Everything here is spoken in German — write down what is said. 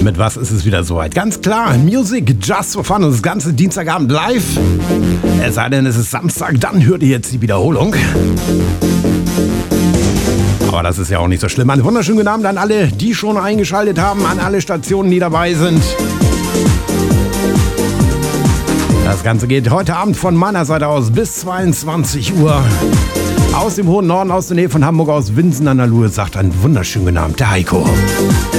Mit was ist es wieder soweit? Ganz klar, Music Just for Fun und das ganze Dienstagabend live. Es sei denn, es ist Samstag, dann hört ihr jetzt die Wiederholung. Aber das ist ja auch nicht so schlimm. Einen wunderschönen guten Abend an alle, die schon eingeschaltet haben, an alle Stationen, die dabei sind. Das Ganze geht heute Abend von meiner Seite aus bis 22 Uhr. Aus dem hohen Norden, aus der Nähe von Hamburg, aus Winsen an der Luhe, sagt einen wunderschönen guten Abend, der Heiko.